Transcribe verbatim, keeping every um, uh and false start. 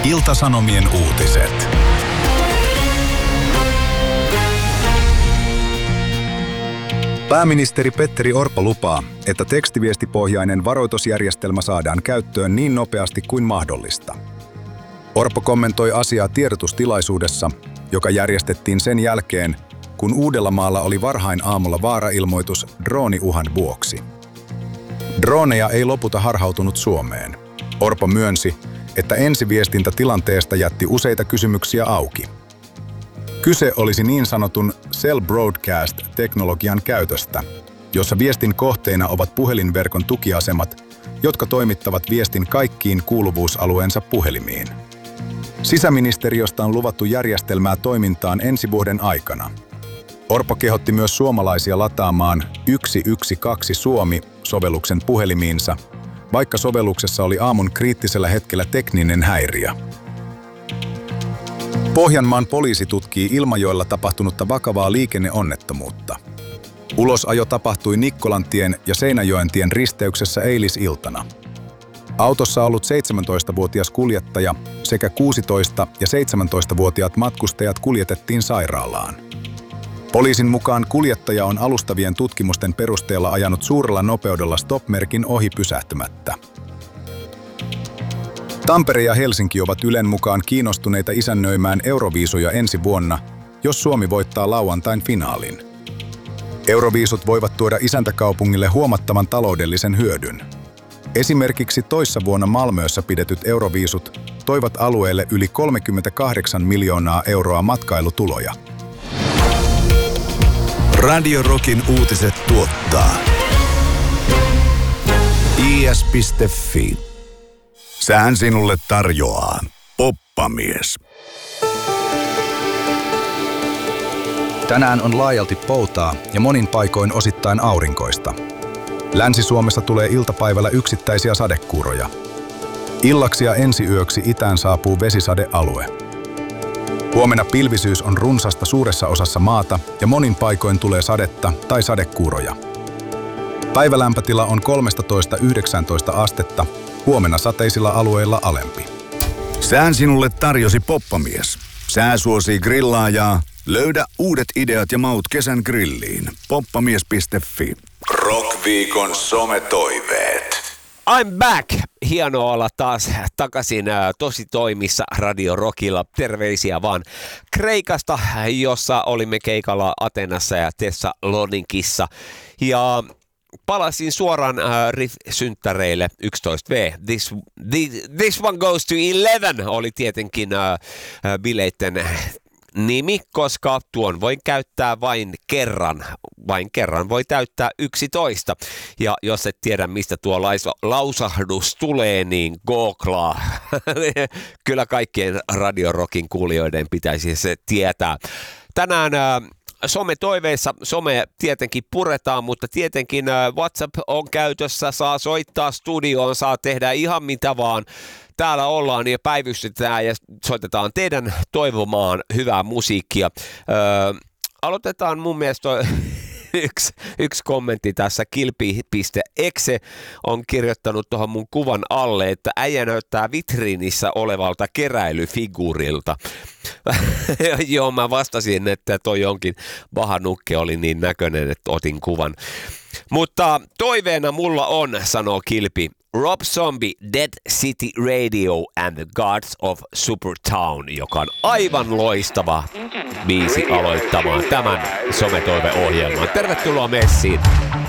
Ilta-Sanomien uutiset. Pääministeri Petteri Orpo lupaa, että tekstiviestipohjainen varoitusjärjestelmä saadaan käyttöön niin nopeasti kuin mahdollista. Orpo kommentoi asiaa tiedotustilaisuudessa, joka järjestettiin sen jälkeen, kun Uudellamaalla oli varhain aamulla vaarailmoitus drooniuhan vuoksi. Droneja ei lopulta harhautunut Suomeen. Orpo myönsi, että ensiviestintä tilanteesta jätti useita kysymyksiä auki. Kyse olisi niin sanotun Cell Broadcast-teknologian käytöstä, jossa viestin kohteina ovat puhelinverkon tukiasemat, jotka toimittavat viestin kaikkiin kuuluvuusalueensa puhelimiin. Sisäministeriöstä on luvattu järjestelmää toimintaan ensi vuoden aikana. Orpo kehotti myös suomalaisia lataamaan yksi yksi kaksi Suomi-sovelluksen puhelimiinsa, vaikka sovelluksessa oli aamun kriittisellä hetkellä tekninen häiriö. Pohjanmaan poliisi tutkii Ilmajoella tapahtunutta vakavaa liikenneonnettomuutta. Ulosajo tapahtui Nikkolantien ja Seinäjoentien risteyksessä eilisiltana. Autossa ollut seitsemäntoistavuotias kuljettaja sekä kuusitoista- ja seitsemäntoistavuotiaat matkustajat kuljetettiin sairaalaan. Poliisin mukaan kuljettaja on alustavien tutkimusten perusteella ajanut suurella nopeudella stop-merkin ohi pysähtymättä. Tampere ja Helsinki ovat Ylen mukaan kiinnostuneita isännöimään Euroviisuja ensi vuonna, jos Suomi voittaa lauantain finaalin. Euroviisut voivat tuoda isäntäkaupungille huomattavan taloudellisen hyödyn. Esimerkiksi toissa vuonna Malmössä pidetyt Euroviisut toivat alueelle yli kolmekymmentäkahdeksan miljoonaa euroa matkailutuloja. Radio Rockin uutiset tuottaa I S piste F I. Sään sinulle tarjoaa Poppamies. Tänään on laajalti poutaa ja monin paikoin osittain aurinkoista. Länsi-Suomessa tulee iltapäivällä yksittäisiä sadekuuroja. Illaksi ja ensiyöksi itään saapuu vesisadealue. Huomenna pilvisyys on runsasta suuressa osassa maata ja monin paikoin tulee sadetta tai sadekuuroja. Päivälämpötila on kolmetoista yhdeksäntoista astetta, huomenna sateisilla alueilla alempi. Sään sinulle tarjosi Poppamies. Sää suosii grillaajaa. Löydä uudet ideat ja maut kesän grilliin. poppamies piste F I. Rock-viikon sometoiveet. I'm back! Hienoa olla taas takaisin ä, tositoimissa Radio Rockilla. Terveisiä vaan Kreikasta, jossa olimme keikalla Atenassa ja Thessaloninkissa. Ja palasin suoraan äh, riff-synttäreille yksitoista V. This, this, this one goes to eleven oli tietenkin äh, bileitten nimi, koska tuon voi käyttää vain kerran. Vain kerran voi täyttää yksitoista. Ja jos et tiedä, mistä tuo laiso, lausahdus tulee, niin googlaa. Kyllä kaikkien Radio Rockin kuulijoiden pitäisi se tietää. Tänään äh, some-toiveissa some tietenkin puretaan, mutta tietenkin WhatsApp on käytössä, saa soittaa studioon, saa tehdä ihan mitä vaan. Täällä ollaan ja päivystetään ja soitetaan teidän toivomaan hyvää musiikkia. Öö, aloitetaan mun mielestä yksi, yksi kommentti tässä. Kilpi piste exe on kirjoittanut tuohon mun kuvan alle, että äijä näyttää vitriinissä olevalta keräilyfiguurilta. Joo, mä vastasin, että toi onkin vahanukke, oli niin näköinen, että otin kuvan. Mutta toiveena mulla on, sanoo Kilpi, Rob Zombie, Dead City Radio and the Gods of Supertown, joka on aivan loistava biisi aloittamaan tämän sometoiveohjelman. Tervetuloa messiin!